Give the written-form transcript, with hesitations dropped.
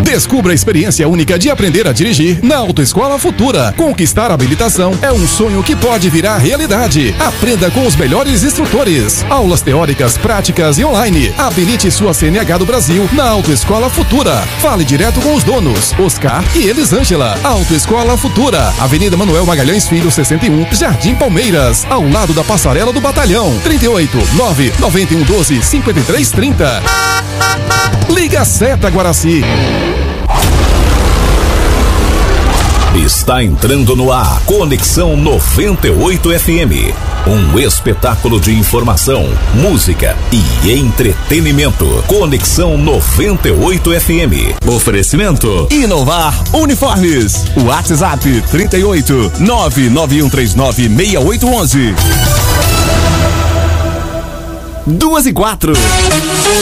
Descubra a experiência única de aprender a dirigir na Autoescola Futura. Conquistar a habilitação é um sonho que pode virar realidade. Aprenda com os melhores instrutores. Aulas teóricas, práticas e online. Habilite sua CNH do Brasil na Autoescola Futura. Fale direto com os donos, Oscar e Elisângela. Autoescola Futura, Avenida Manuel Magalhães Filho, 61, Jardim Palmeiras, ao lado da Passarela do Batalhão. 38-9-9112-5330. Liga Seta Guaraci. Está entrando no ar Conexão 98 FM. Um espetáculo de informação, música e entretenimento. Conexão 98 FM. Oferecimento Inovar Uniformes. WhatsApp 38 99139 6811. 2:04.